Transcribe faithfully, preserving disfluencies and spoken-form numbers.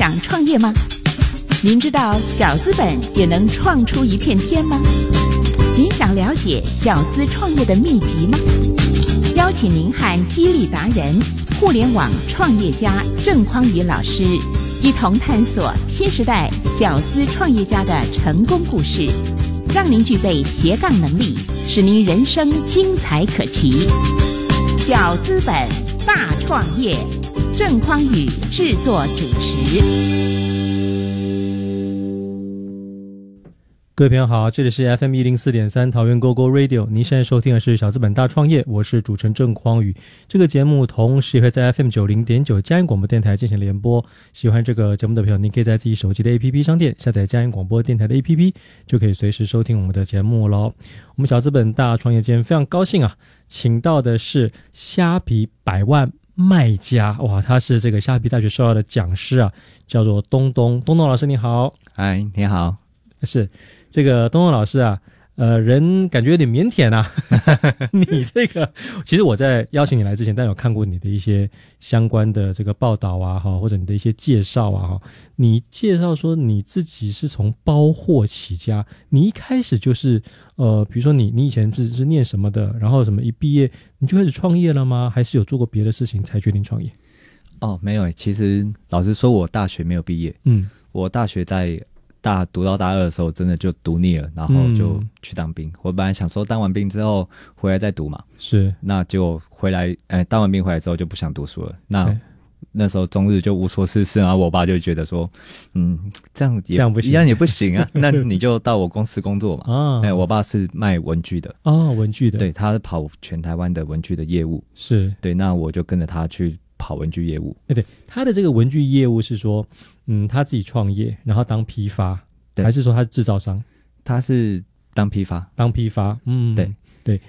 想创业吗？您知道小资本也能创出一片天吗？您想了解小资创业的秘籍吗？邀请您和激励达人、互联网创业家郑匡宇老师一同探索新时代小资创业家的成功故事，让您具备斜杠能力，使您人生精彩可期。小资本大创业，郑匡宇制作主持。 各位朋友好，这里是 F M 一零四点三 桃园 Go Go Radio， 您现在收听的是小资本大创业，我是主持人郑匡宇。这个节目同时也会在 F M 九零点九 佳音广播电台进行联播。喜欢这个节目的朋友，您可以在自己手机的 A P P 商店下载佳音广播电台的 A P P， 就可以随时收听我们的节目咯。我们小资本大创业今天非常高兴啊，请到的是虾皮百万卖家，哇，他是这个虾皮大学受邀的讲师啊，叫做东东。东东老师你好。 嗨，你好。 是这个东东老师啊，呃，人感觉有点腼腆啊。你这个，其实我在邀请你来之前，但有看过你的一些相关的这个报道啊，哈，或者你的一些介绍啊，哈。你介绍说你自己是从包货起家，你一开始就是呃，比如说你你以前是是念什么的，然后什么一毕业你就开始创业了吗？还是有做过别的事情才决定创业？ 哦，没有，其实老实说，我大学没有毕业。嗯，我大学在。大读到大二的时候真的就读腻了，然后就去当兵、嗯、我本来想说当完兵之后回来再读嘛， 是， 那就回来哎，当完兵回来之后就不想读书了，那那时候中日就无所事事，然后我爸就觉得说嗯这样也这样不行， 一样也不行啊那你就到我公司工作嘛啊，哎，我爸是卖文具的哦，文具的， 对，他是跑全台湾的文具的业务， 是，对， 那我就跟着他去跑文具业务。 对对，他的这个文具业务是说嗯，他自己创业，然后当批发，还是说他是制造商？ 他是当批发， 当批发，嗯， 对对。